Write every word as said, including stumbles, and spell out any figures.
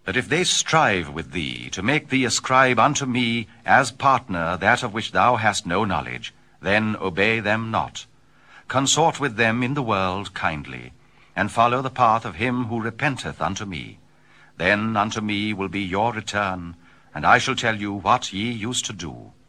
that if they strive with thee to make thee ascribe unto me as partner that of which thou hast no knowledge, then obey them not. Consort with them in the world kindly, and follow the path of him who repenteth unto me. Then unto me will be your return, and I shall tell you what ye used to do.